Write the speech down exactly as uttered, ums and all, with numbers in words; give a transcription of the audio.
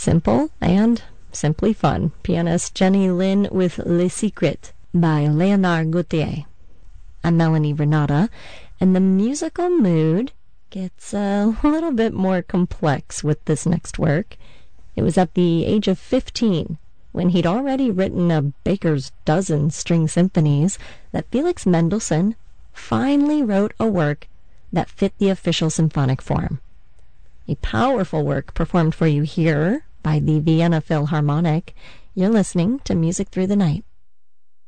Simple and simply fun. Pianist Jenny Lin with Le Secret by Leonard Gautier. I'm Melanie Renata, and the musical mood gets a little bit more complex with this next work. It was at the age of fifteen, when he'd already written a baker's dozen string symphonies, that Felix Mendelssohn finally wrote a work that fit the official symphonic form. A powerful work performed for you here by the Vienna Philharmonic. You're listening to Music Through the Night.